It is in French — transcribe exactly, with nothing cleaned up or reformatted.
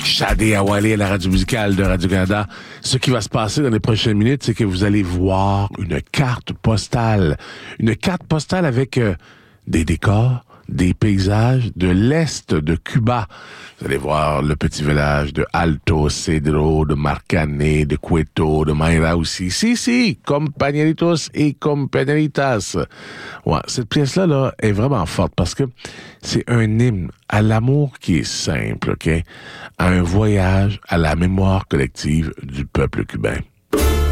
Shadé Awali à la radio musicale de Radio-Canada. Ce qui va se passer dans les prochaines minutes, c'est que vous allez voir une carte postale. Une carte postale avec euh, des décors, des paysages de l'est de Cuba. Vous allez voir le petit village de Alto Cedro, de Marcané, de Cueto, de Mayra aussi. Si, si, compañeritos et compañeritas. Ouais, cette pièce-là, là, est vraiment forte parce que c'est un hymne à l'amour qui est simple, OK? À un voyage à la mémoire collective du peuple cubain.